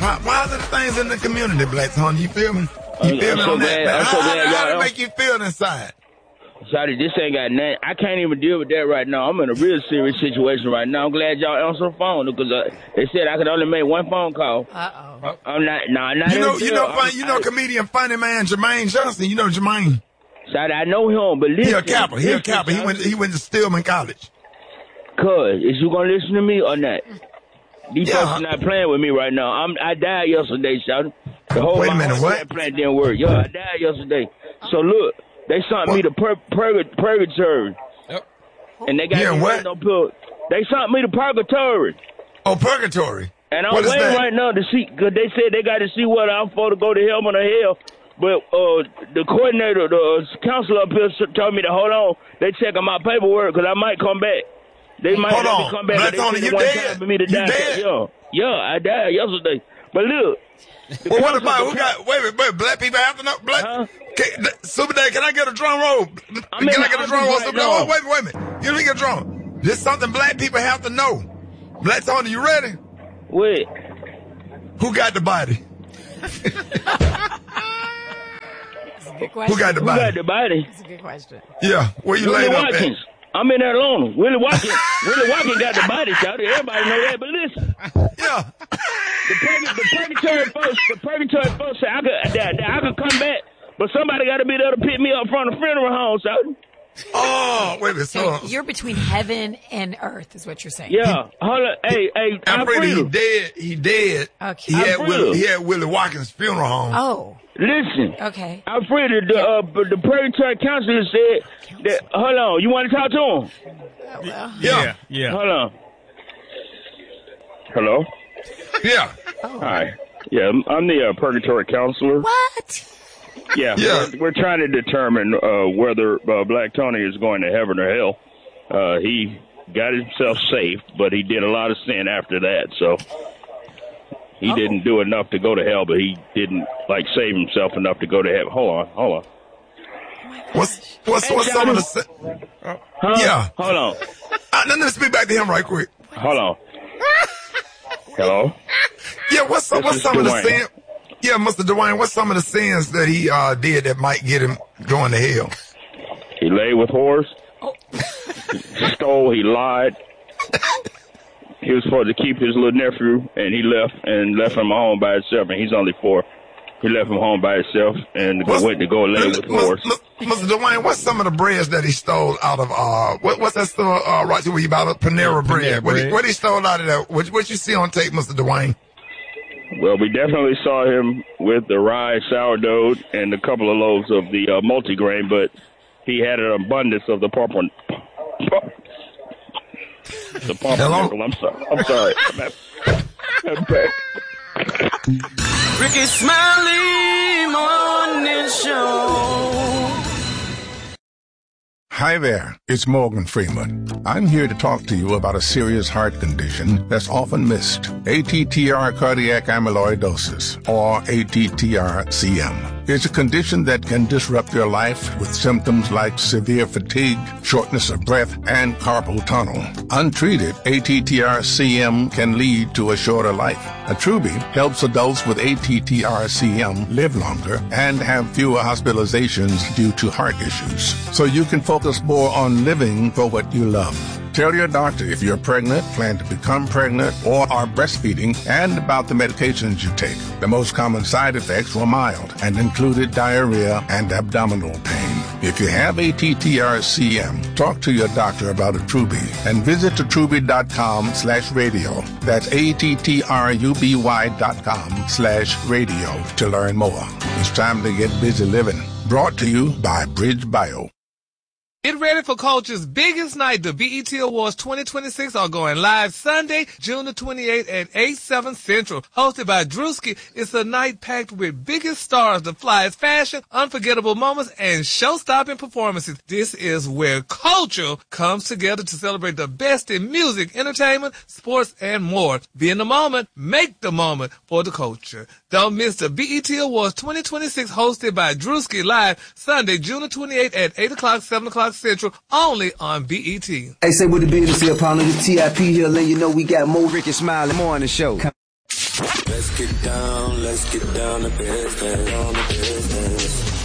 Why are the things in the community, Black Tony? You feel me? You feel me on that? How does it make you feel inside? Shawty, this ain't got nothing. I can't even deal with that right now. I'm in a real serious situation right now. I'm glad y'all answered the phone because they said I could only make one phone call. I'm not. No, I'm not. You know, comedian funny man Jermaine Johnson. You know Jermaine. Shawty, I know him, but listen. He a Kappa. He went to Stillman College. Cuz, is you gonna listen to me or not? These folks are not playing with me right now. I died yesterday, Shawty. The whole Wait a minute, what? Plan didn't work. Yo, I died yesterday. So look. They sent me to purgatory. Yep. And they got no pill. They sent me to purgatory. Oh, purgatory. And I'm waiting right now to see, because they said they got to see whether I'm supposed to go to heaven or hell. But the coordinator, the counselor up here told me to hold on. They checking my paperwork because I might come back. They might let me come back. Black Tony, you dead? For me to die. Yeah, I died yesterday. But look. Well, what about who got? Wait, black people have to know. Super Dave, can I get a drum roll? Can I get a drum roll? Super Dave? Oh, wait a minute. Let me get a drum. This is something black people have to know. Black Tony, you ready? Wait. Who got the body? That's a good question. Who got the body? That's a good question. Yeah, where you laid up at? I'm in there alone. Willie Watkins got the body shot. Everybody know that, but listen. Yeah. The purgatory folks say I could come back, but somebody got to be there to pick me up from the funeral home, so. Oh, wait a minute. So you're between heaven and earth, is what you're saying. Yeah. Hold on. Hey, Alfredo, he dead. Okay. He had Willie Watkins' funeral home. Oh. Listen. Okay. Alfredo, the purgatory counselor said that. Hold on. You want to talk to him? Yeah. Hold on. Hello. Yeah. Oh. Hi. Yeah, I'm the purgatory counselor. What? Yeah. We're trying to determine whether Black Tony is going to heaven or hell. He got himself saved, but he did a lot of sin after that, so he didn't do enough to go to hell, but he didn't save himself enough to go to heaven. Hold on. What's some of the? Huh? Yeah. Hold on. Let me speak back to him right quick. Hold on. Hello. Yeah. What's some of the sin? Yeah, Mr. Dwayne, what's some of the sins that he did that might get him going to hell? He lay with whores. He stole. He lied. He was supposed to keep his little nephew, and he left him home by himself, and he's only 4. He left him home by himself and went to go lay with whores. Mr. Dwayne, what's some of the breads that he stole out of, what's that store, right where you bought Panera Bread? What he stole out of that? What you see on tape, Mr. Dwayne? Well, we definitely saw him with the rye sourdough and a couple of loaves of the multigrain, but he had an abundance of the pumpernickel. I'm sorry. I'm back. Ricky Smiley Morning Show. Hi there, it's Morgan Freeman. I'm here to talk to you about a serious heart condition that's often missed. ATTR cardiac amyloidosis, or ATTR-CM. It's a condition that can disrupt your life with symptoms like severe fatigue, shortness of breath, and carpal tunnel. Untreated, ATTR-CM can lead to a shorter life. Attruby helps adults with ATTR-CM live longer and have fewer hospitalizations due to heart issues. So you can focus more on living for what you love. Tell your doctor if you're pregnant, plan to become pregnant, or are breastfeeding, and about the medications you take. The most common side effects were mild and included diarrhea and abdominal pain. If you have ATTR-CM, talk to your doctor about Attruby and visit attruby.com/radio. That's ATTRUBY.com/radio to learn more. It's time to get busy living. Brought to you by Bridge Bio. Get ready for Culture's biggest night. The BET Awards 2026 are going live Sunday, June the 28th at 8/7 Central. Hosted by Drewski, it's a night packed with biggest stars, the flyest fashion, unforgettable moments, and show-stopping performances. This is where culture comes together to celebrate the best in music, entertainment, sports, and more. Be in the moment, make the moment for the culture. Don't miss the BET Awards 2026 hosted by Drewski live Sunday, June the 28th at 8 o'clock, 7 o'clock Central, only on BET. Hey, say what it be, this here, partner, the TIP here, letting you know we got more Ricky Smiley Morning Show. Let's get down to business.